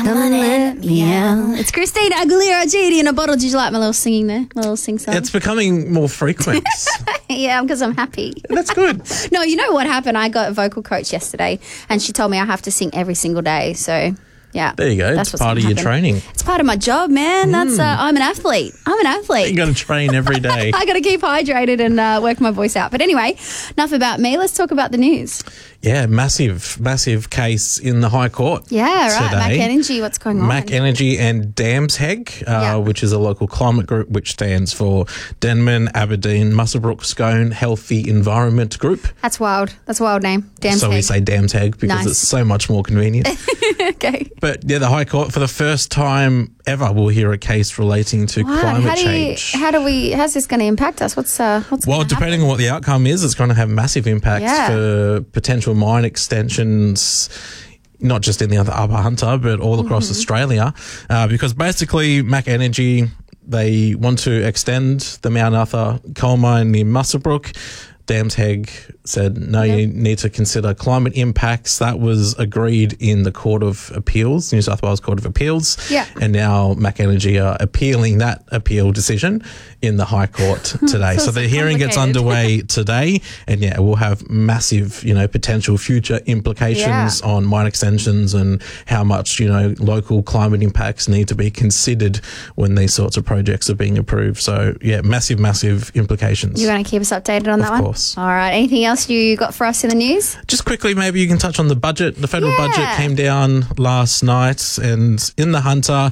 Let me out. It's Christina Aguilera, Genie in a bottle. Did you like my little singing there? My little sing song? It's becoming more frequent. Yeah, because I'm happy. That's good. No, you know what happened? I got a vocal coach yesterday and she told me I have to sing every single day. So, yeah. There you go. That's It's what's part of gonna your happen. training. It's part of my job, man. That's I'm an athlete. You got to train every day. I got to keep hydrated and work my voice out. But anyway, enough about me. Let's talk about the news. Yeah, massive case in the High Court. Yeah, right. today. Mac Energy, what's going on? Mac Energy and DAMSHEG, which is a local climate group which stands for Denman, Aberdeen, Muswellbrook, Scone Healthy Environment Group. That's wild. That's a wild name. DAMSHEG. So we say DAMSHEG because Nice. it's so much more convenient. Okay. But yeah, the High Court, for the first time ever, will hear a case relating to climate change. How's this going to impact us? What's Well, gonna depending happen? on what the outcome is, it's going to have massive impacts Yeah. for potential mine extensions, not just in the other Upper Hunter, but all across Australia. Because basically, Mac Energy, they want to extend the Mount Arthur coal mine near Muswellbrook. DAMSHEG said, no, you need to consider climate impacts. That was agreed in the Court of Appeals, New South Wales Court of Appeals. Yeah. And now Mac Energy are appealing that appeal decision in the High Court today. So the hearing gets underway today, and yeah, it will have massive, potential future implications on mine extensions and how much, local climate impacts need to be considered when these sorts of projects are being approved. So yeah, massive implications. You're going to keep us updated on that one? Of course. All right. Anything else you got for us in the news? Just quickly, maybe you can touch on the budget. The federal budget came down last night, and in the Hunter,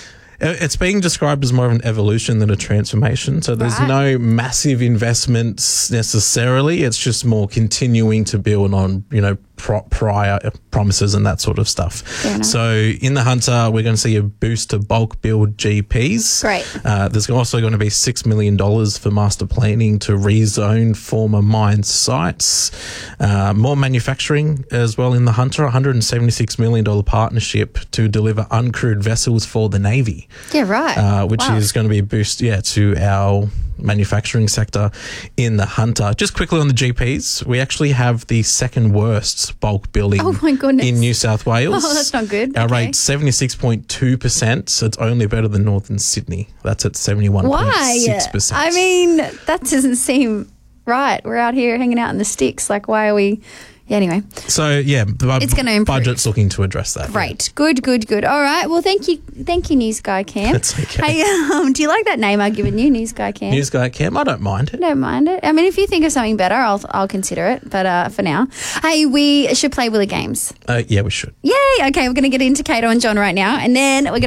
it's being described as more of an evolution than a transformation. So there's no massive investments necessarily. It's just more continuing to build on, prior promises and that sort of stuff. So in the Hunter, we're going to see a boost to bulk build GPs. Great. There's also going to be $6 million for master planning to rezone former mine sites. More manufacturing as well in the Hunter, $176 million partnership to deliver uncrewed vessels for the Navy. Yeah, right. Which is going to be a boost, to our manufacturing sector in the Hunter. Just quickly on the GPs, we actually have the second worst bulk building in New South Wales. Oh, that's not good. Our rate's 76.2%, so it's only better than Northern Sydney. That's at 71.6%. Why? I mean, that doesn't seem right. We're out here hanging out in the sticks. Like, why are we... Yeah, anyway. So, yeah, it's going to improve. Budget's looking to address that. Great. Good. All right. Well, thank you, News Guy Cam. That's okay. Hey, do you like that name I've given you, News Guy Cam? News Guy Cam, I don't mind it. Don't mind it. I mean, if you think of something better, I'll consider it. But for now, hey, we should play Willy Games. Yeah, we should. Yay! Okay, we're going to get into Kato and John right now, and then we're going